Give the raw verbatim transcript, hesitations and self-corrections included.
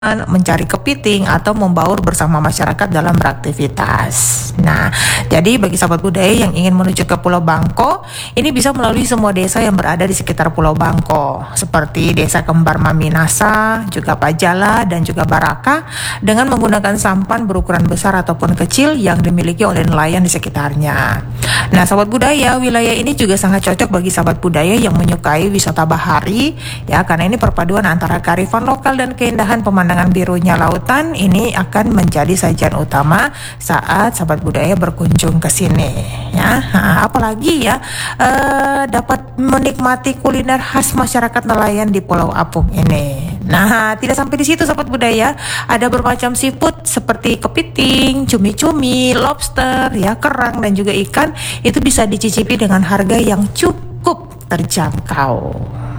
mencari kepiting atau membaur bersama masyarakat dalam beraktivitas. Nah, jadi bagi sahabat budaya yang ingin menuju ke Pulau Bangko, ini bisa melalui semua desa yang berada di sekitar Pulau Bangko, seperti Desa Kembar Maminasa, juga Pajala, dan juga Baraka, dengan menggunakan sampan berukuran besar ataupun kecil yang dimiliki oleh nelayan di sekitarnya. Nah, sahabat budaya, wilayah ini juga sangat cocok bagi sahabat budaya yang menyukai wisata bahari, ya, karena ini perpaduan antara kearifan lokal dan keindahan pemandangan birunya lautan ini akan menjadi sajian utama saat sahabat budaya berkunjung ke sini, ya. Nah, apalagi ya eh, dapat menikmati kuliner khas masyarakat nelayan di Pulau Apung ini. Nah, tidak sampai di situ sahabat budaya, ada bermacam seafood seperti kepiting, cumi-cumi, lobster, ya, kerang dan juga ikan itu bisa dicicipi dengan harga yang cukup terjangkau.